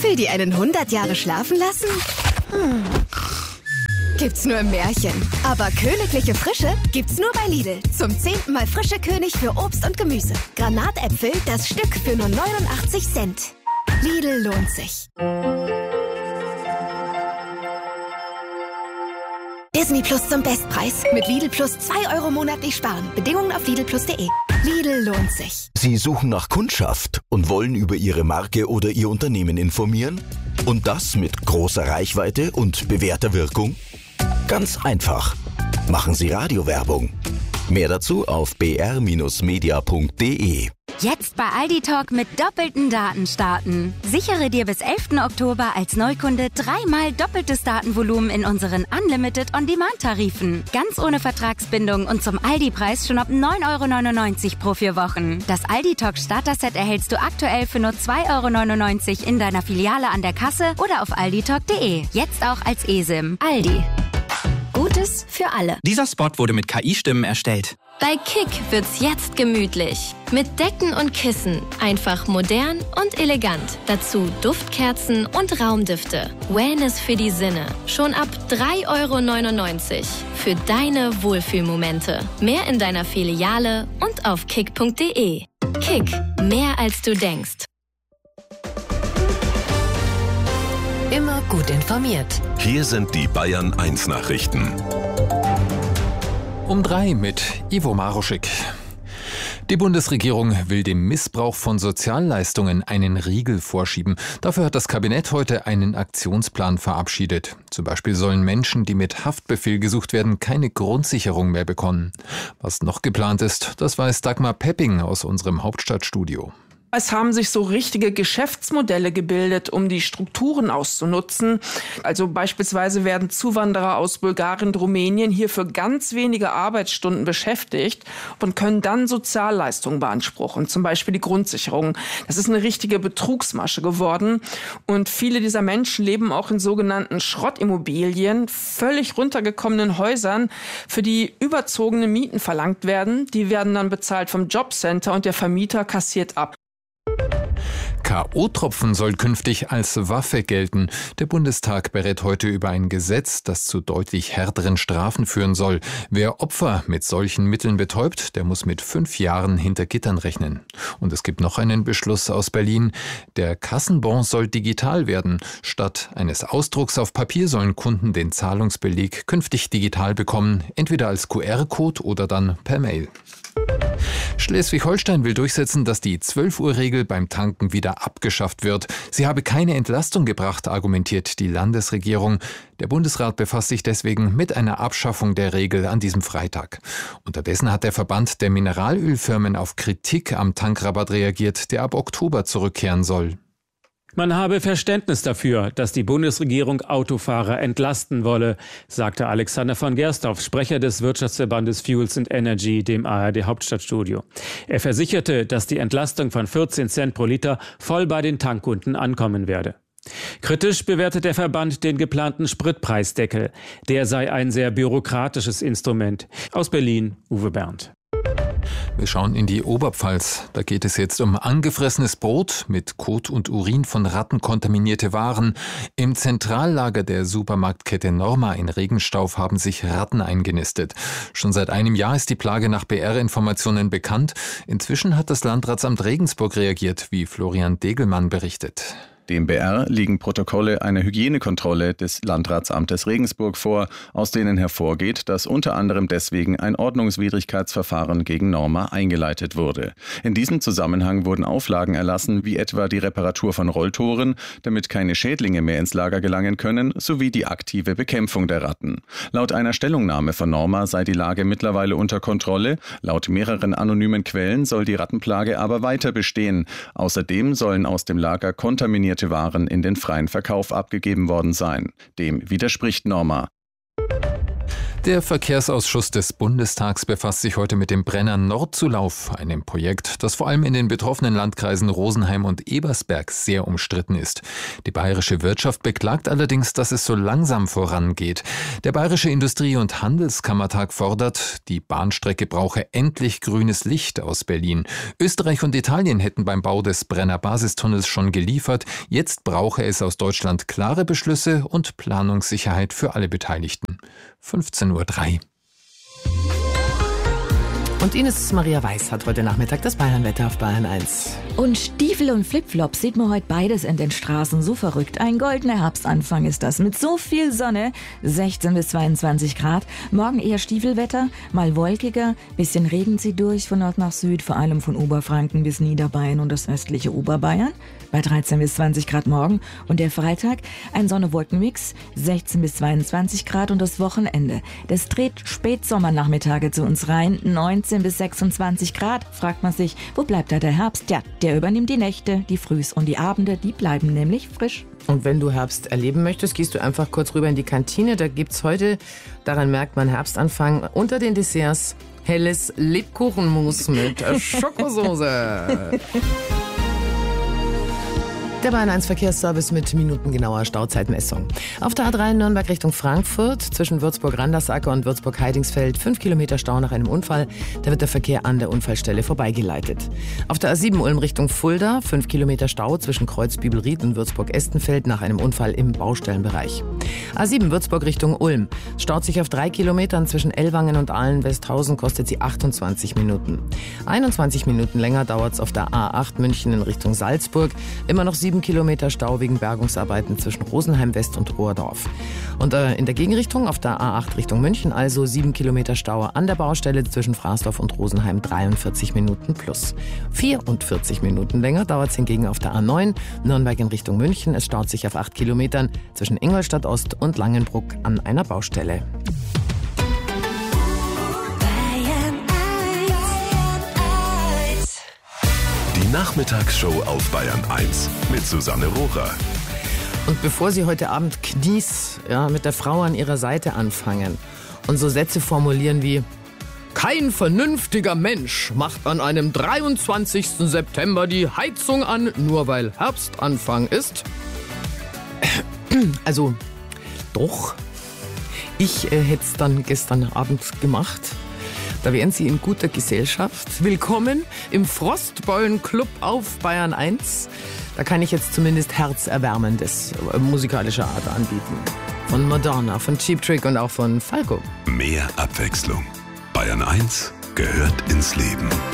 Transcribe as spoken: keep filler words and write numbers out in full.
Äpfel, die einen hundert Jahre schlafen lassen? Hm. Gibt's nur im Märchen. Aber königliche Frische gibt's nur bei Lidl. Zum zehnten Mal frische König für Obst und Gemüse. Granatäpfel, das Stück für nur neunundachtzig Cent. Lidl lohnt sich. Disney Plus zum Bestpreis. Mit Lidl Plus zwei Euro monatlich sparen. Bedingungen auf lidl plus punkt de. Lidl lohnt sich. Sie suchen nach Kundschaft und wollen über Ihre Marke oder Ihr Unternehmen informieren? Und das mit großer Reichweite und bewährter Wirkung? Ganz einfach. Machen Sie Radiowerbung. Mehr dazu auf b r Bindestrich media punkt de. Jetzt bei Aldi Talk mit doppelten Daten starten. Sichere dir bis elften Oktober als Neukunde dreimal doppeltes Datenvolumen in unseren Unlimited On-Demand-Tarifen. Ganz ohne Vertragsbindung und zum Aldi-Preis schon ab neun Euro neunundneunzig pro vier Wochen. Das Aldi Talk Starter-Set erhältst du aktuell für nur zwei Euro neunundneunzig in deiner Filiale an der Kasse oder auf aldi talk punkt de. Jetzt auch als eSIM. Aldi. Gutes für alle. Dieser Spot wurde mit K I-Stimmen erstellt. Bei Kick wird's jetzt gemütlich. Mit Decken und Kissen. Einfach modern und elegant. Dazu Duftkerzen und Raumdüfte. Wellness für die Sinne. Schon ab drei Euro neunundneunzig. Für deine Wohlfühlmomente. Mehr in deiner Filiale und auf kick punkt de. Kick. Mehr als du denkst. Immer gut informiert. Hier sind die Bayern eins Nachrichten. Um drei mit Ivo Maruschik. Die Bundesregierung will dem Missbrauch von Sozialleistungen einen Riegel vorschieben. Dafür hat das Kabinett heute einen Aktionsplan verabschiedet. Zum Beispiel sollen Menschen, die mit Haftbefehl gesucht werden, keine Grundsicherung mehr bekommen. Was noch geplant ist, das weiß Dagmar Pepping aus unserem Hauptstadtstudio. Es haben sich so richtige Geschäftsmodelle gebildet, um die Strukturen auszunutzen. Also beispielsweise werden Zuwanderer aus Bulgarien und Rumänien hier für ganz wenige Arbeitsstunden beschäftigt und können dann Sozialleistungen beanspruchen, zum Beispiel die Grundsicherung. Das ist eine richtige Betrugsmasche geworden. Und viele dieser Menschen leben auch in sogenannten Schrottimmobilien, völlig runtergekommenen Häusern, für die überzogene Mieten verlangt werden. Die werden dann bezahlt vom Jobcenter und der Vermieter kassiert ab. K O-Tropfen soll künftig als Waffe gelten. Der Bundestag berät heute über ein Gesetz, das zu deutlich härteren Strafen führen soll. Wer Opfer mit solchen Mitteln betäubt, der muss mit fünf Jahren hinter Gittern rechnen. Und es gibt noch einen Beschluss aus Berlin. Der Kassenbon soll digital werden. Statt eines Ausdrucks auf Papier sollen Kunden den Zahlungsbeleg künftig digital bekommen, entweder als Q R-Code oder dann per Mail. Schleswig-Holstein will durchsetzen, dass die zwölf-Uhr-Regel beim Tanken wieder abgeschafft wird. Sie habe keine Entlastung gebracht, argumentiert die Landesregierung. Der Bundesrat befasst sich deswegen mit einer Abschaffung der Regel an diesem Freitag. Unterdessen hat der Verband der Mineralölfirmen auf Kritik am Tankrabatt reagiert, der ab Oktober zurückkehren soll. Man habe Verständnis dafür, dass die Bundesregierung Autofahrer entlasten wolle, sagte Alexander von Gersdorf, Sprecher des Wirtschaftsverbandes Fuels and Energy, dem A R D-Hauptstadtstudio. Er versicherte, dass die Entlastung von vierzehn Cent pro Liter voll bei den Tankkunden ankommen werde. Kritisch bewertet der Verband den geplanten Spritpreisdeckel. Der sei ein sehr bürokratisches Instrument. Aus Berlin, Uwe Berndt. Wir schauen in die Oberpfalz. Da geht es jetzt um angefressenes Brot, mit Kot und Urin von Ratten kontaminierte Waren. Im Zentrallager der Supermarktkette Norma in Regenstauf haben sich Ratten eingenistet. Schon seit einem Jahr ist die Plage nach B R-Informationen bekannt. Inzwischen hat das Landratsamt Regensburg reagiert, wie Florian Degelmann berichtet. Dem B R liegen Protokolle einer Hygienekontrolle des Landratsamtes Regensburg vor, aus denen hervorgeht, dass unter anderem deswegen ein Ordnungswidrigkeitsverfahren gegen Norma eingeleitet wurde. In diesem Zusammenhang wurden Auflagen erlassen, wie etwa die Reparatur von Rolltoren, damit keine Schädlinge mehr ins Lager gelangen können, sowie die aktive Bekämpfung der Ratten. Laut einer Stellungnahme von Norma sei die Lage mittlerweile unter Kontrolle. Laut mehreren anonymen Quellen soll die Rattenplage aber weiter bestehen. Außerdem sollen aus dem Lager kontaminierte Waren in den freien Verkauf abgegeben worden sein. Dem widerspricht Norma. Der Verkehrsausschuss des Bundestags befasst sich heute mit dem Brenner Nordzulauf, einem Projekt, das vor allem in den betroffenen Landkreisen Rosenheim und Ebersberg sehr umstritten ist. Die bayerische Wirtschaft beklagt allerdings, dass es so langsam vorangeht. Der Bayerische Industrie- und Handelskammertag fordert, die Bahnstrecke brauche endlich grünes Licht aus Berlin. Österreich und Italien hätten beim Bau des Brenner Basistunnels schon geliefert. Jetzt brauche es aus Deutschland klare Beschlüsse und Planungssicherheit für alle Beteiligten. fünfzehn Uhr drei. Und Ines Maria Weiß hat heute Nachmittag das Bayernwetter auf Bayern eins. Und Stiefel und Flipflops sieht man heute beides in den Straßen. So verrückt. Ein goldener Herbstanfang ist das. Mit so viel Sonne. sechzehn bis zweiundzwanzig Grad. Morgen eher Stiefelwetter. Mal wolkiger. Bisschen Regen zieht durch von Nord nach Süd. Vor allem von Oberfranken bis Niederbayern und das östliche Oberbayern. Bei dreizehn bis zwanzig Grad morgen. Und der Freitag ein Sonne-Wolken-Mix. sechzehn bis zweiundzwanzig Grad und das Wochenende. Das dreht Spätsommernachmittage zu uns rein. neunzehn bis sechsundzwanzig Grad. Fragt man sich, wo bleibt da der Herbst? Ja, der übernimmt die Nächte, die Frühs und die Abende. Die bleiben nämlich frisch. Und wenn du Herbst erleben möchtest, gehst du einfach kurz rüber in die Kantine. Da gibt's heute, daran merkt man Herbstanfang, unter den Desserts helles Lebkuchenmus mit Schokosauce. Der Bayern eins Verkehrsservice mit minutengenauer Stauzeitmessung. Auf der A drei Nürnberg Richtung Frankfurt zwischen Würzburg-Randersacker und Würzburg-Heidingsfeld fünf Kilometer Stau nach einem Unfall. Da wird der Verkehr an der Unfallstelle vorbeigeleitet. Auf der A sieben Ulm Richtung Fulda fünf Kilometer Stau zwischen Kreuzbibelried und Würzburg-Estenfeld nach einem Unfall im Baustellenbereich. A sieben Würzburg Richtung Ulm staut sich auf drei Kilometern zwischen Ellwangen und Ahlen-Westhausen, kostet sie achtundzwanzig Minuten. einundzwanzig Minuten länger dauert es auf der A acht München in Richtung Salzburg. Immer noch sieben Kilometer Stau wegen Bergungsarbeiten zwischen Rosenheim West und Ohrdorf. Und äh, in der Gegenrichtung auf der A acht Richtung München also sieben Kilometer Stau an der Baustelle zwischen Fraßdorf und Rosenheim, dreiundvierzig Minuten plus. vierundvierzig Minuten länger dauert es hingegen auf der A neun Nürnberg in Richtung München. Es staut sich auf acht Kilometern zwischen Ingolstadt Ost und Langenbruck an einer Baustelle. Die Nachmittagsshow auf Bayern eins mit Susanne Rohrer. Und bevor Sie heute Abend Knies ja, mit der Frau an Ihrer Seite anfangen und so Sätze formulieren wie: Kein vernünftiger Mensch macht an einem dreiundzwanzigsten September die Heizung an, nur weil Herbstanfang ist. Also, doch. Ich äh, hätte es dann gestern Abend gemacht. Da wären Sie in guter Gesellschaft. Willkommen im Frostbeulen-Club auf Bayern eins. Da kann ich jetzt zumindest herzerwärmendes äh, musikalischer Art anbieten. Von Madonna, von Cheap Trick und auch von Falco. Mehr Abwechslung. Bayern eins gehört ins Leben.